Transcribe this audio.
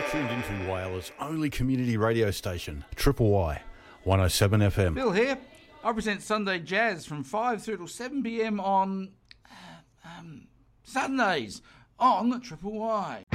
Tuned into Wales' only community radio station, Triple Y, 107 FM. Bill here. I present Sunday Jazz from 5 through till 7 p.m. on Saturdays on Triple Y.